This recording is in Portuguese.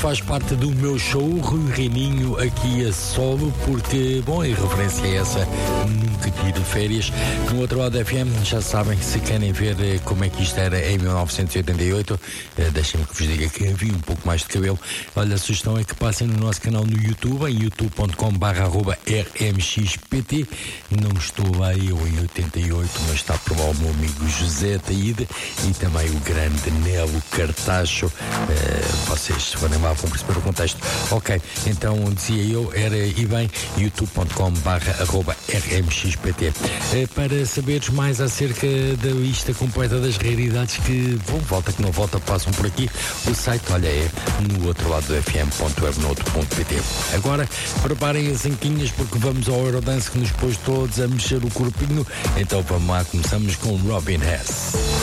faz parte do meu show, Rui Reininho aqui a solo, porque, bom, em referência a essa, nunca tiro férias. No outro lado da FM, já sabem, se querem ver como é que isto era em 1988, deixem-me que vos diga que havia um pouco mais de cabelo. Olha, a sugestão é que passem no nosso canal no YouTube, em youtube.com/rmxpt. Não estou lá eu em 88, mas está por lá o meu amigo José Taíde e também o grande Nelo Cartacho. Vocês, se forem lá, vão perceber o contexto. Ok, então dizia eu, era e bem, youtube.com/rmxpt. Para saberes mais acerca da lista completa das raridades que vão, volta que não volta, passam por aqui, o site, olha, é no outro lado do fm.webnote.pt. Agora, preparem as anquinhas porque vamos ao Eurodance que nos pôs todos a mexer o corpinho. Então vamos lá, começamos com Robin Hess.